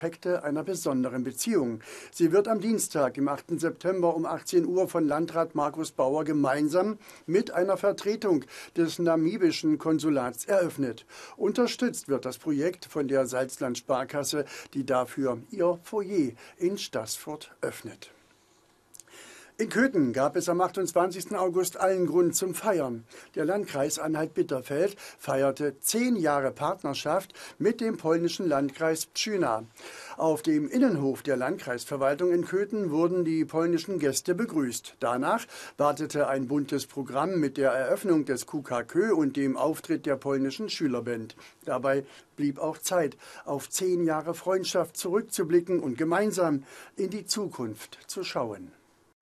Aspekte einer besonderen Beziehung. Sie wird am Dienstag, im 8. September um 18 Uhr von Landrat Markus Bauer gemeinsam mit einer Vertretung des namibischen Konsulats eröffnet. Unterstützt wird das Projekt von der Salzland-Sparkasse, die dafür ihr Foyer in Staßfurt öffnet. In Köthen gab es am 28. August allen Grund zum Feiern. Der Landkreis Anhalt-Bitterfeld feierte 10 Jahre Partnerschaft mit dem polnischen Landkreis Pschyna. Auf dem Innenhof der Landkreisverwaltung in Köthen wurden die polnischen Gäste begrüßt. Danach wartete ein buntes Programm mit der Eröffnung des KUKA-KÖ und dem Auftritt der polnischen Schülerband. Dabei blieb auch Zeit, auf 10 Jahre Freundschaft zurückzublicken und gemeinsam in die Zukunft zu schauen.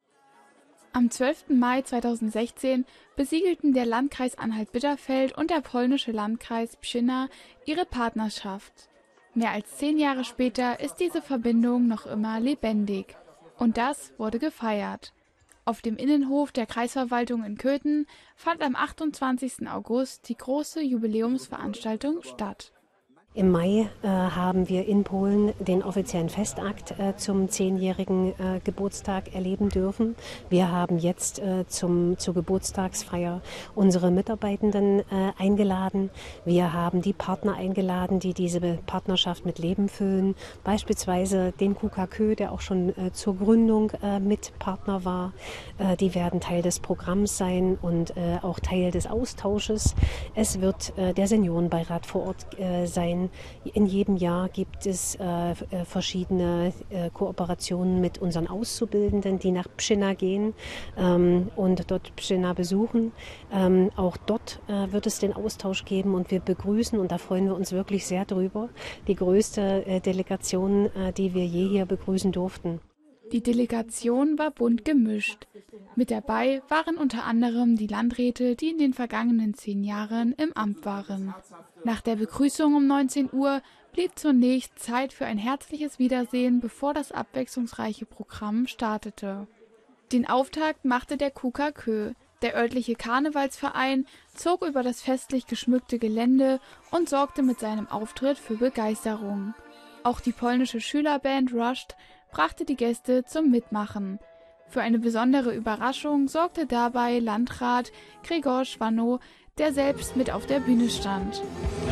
Am 12. Mai 2016 besiegelten der Landkreis Anhalt-Bitterfeld und der polnische Landkreis Pschyna ihre Partnerschaft. Mehr als 10 Jahre später ist diese Verbindung noch immer lebendig. Und das wurde gefeiert. Auf dem Innenhof der Kreisverwaltung in Köthen fand am 28. August die große Jubiläumsveranstaltung statt. Im Mai haben wir in Polen den offiziellen Festakt zum 10-jährigen Geburtstag erleben dürfen. Wir haben jetzt zur Geburtstagsfeier unsere Mitarbeitenden eingeladen. Wir haben die Partner eingeladen, die diese Partnerschaft mit Leben füllen. Beispielsweise den KUKA-KÖ, der auch schon zur Gründung mit Partner war. Die werden Teil des Programms sein und auch Teil des Austausches. Es wird der Seniorenbeirat vor Ort sein. In jedem Jahr gibt es verschiedene Kooperationen mit unseren Auszubildenden, die nach Pschyna gehen und dort Pschyna besuchen. Auch dort wird es den Austausch geben und wir begrüßen, und da freuen wir uns wirklich sehr drüber, die größte Delegation, die wir je hier begrüßen durften. Die Delegation war bunt gemischt. Mit dabei waren unter anderem die Landräte, die in den vergangenen 10 Jahren im Amt waren. Nach der Begrüßung um 19 Uhr blieb zunächst Zeit für ein herzliches Wiedersehen, bevor das abwechslungsreiche Programm startete. Den Auftakt machte der KUKA-KÖ. Der örtliche Karnevalsverein zog über das festlich geschmückte Gelände und sorgte mit seinem Auftritt für Begeisterung. Auch die polnische Schülerband Rushed brachte die Gäste zum Mitmachen. Für eine besondere Überraschung sorgte dabei Landrat Grzegorz Wanno, der selbst mit auf der Bühne stand.